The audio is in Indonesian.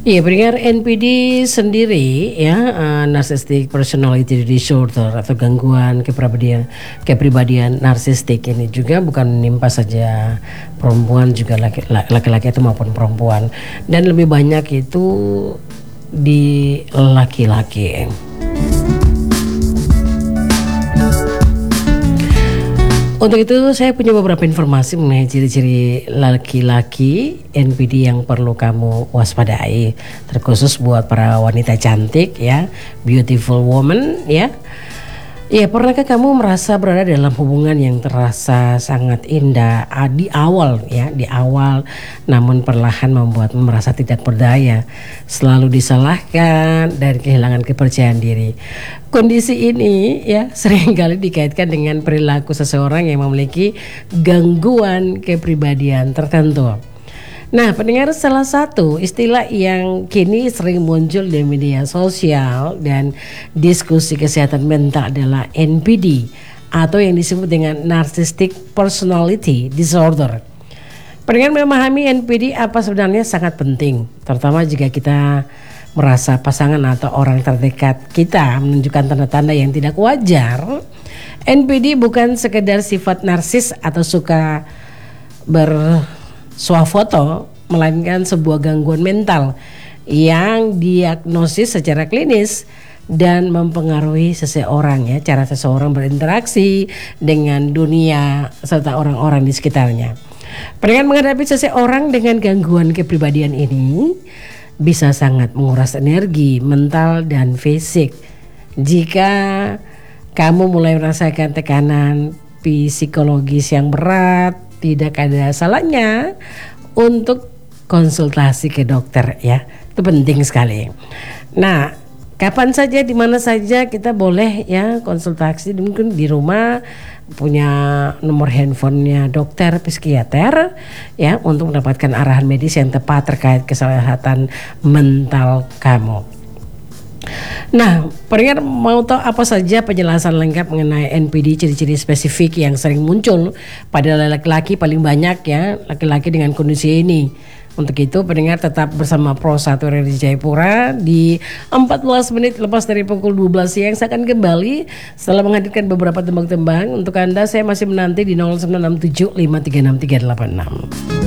Iya, pendengar NPD sendiri ya, narcissistic personality disorder atau gangguan kepribadian narsistik ini juga bukan menimpa saja perempuan, juga laki-laki itu maupun perempuan, dan lebih banyak itu di laki-laki. Untuk itu saya punya beberapa informasi mengenai ciri-ciri laki-laki NPD yang perlu kamu waspadai, terkhusus buat para wanita cantik ya, beautiful woman ya. Ya, pernahkah kamu merasa berada dalam hubungan yang terasa sangat indah di awal ya, di awal, namun perlahan membuatmu merasa tidak berdaya, selalu disalahkan dan kehilangan kepercayaan diri. Kondisi ini ya seringkali dikaitkan dengan perilaku seseorang yang memiliki gangguan kepribadian tertentu. Nah, pendengar, salah satu istilah yang kini sering muncul di media sosial dan diskusi kesehatan mental adalah NPD atau yang disebut dengan Narcissistic Personality Disorder. Pendengar, memahami NPD apa sebenarnya sangat penting, terutama jika kita merasa pasangan atau orang terdekat kita menunjukkan tanda-tanda yang tidak wajar. NPD bukan sekedar sifat narsis atau suka bersuafoto, melainkan sebuah gangguan mental yang diagnosis secara klinis dan mempengaruhi seseorang ya, cara seseorang berinteraksi dengan dunia serta orang-orang di sekitarnya. Dengan menghadapi seseorang dengan gangguan kepribadian ini bisa sangat menguras energi mental dan fisik. Jika kamu mulai merasakan tekanan psikologis yang berat, tidak ada salahnya untuk konsultasi ke dokter ya. Itu penting sekali. Nah, kapan saja, di mana saja kita boleh ya konsultasi, mungkin di rumah punya nomor handphonenya dokter psikiater ya, untuk mendapatkan arahan medis yang tepat terkait kesehatan mental kamu. Nah, pendengar mau tahu apa saja penjelasan lengkap mengenai NPD, ciri-ciri spesifik yang sering muncul pada laki-laki, paling banyak ya laki-laki dengan kondisi ini. Untuk itu pendengar tetap bersama Pro 1 Radio Jayapura di 14 menit lepas dari pukul 12 siang. Saya akan kembali setelah menghadirkan beberapa tembang-tembang untuk Anda. Saya masih menanti di 0967536386.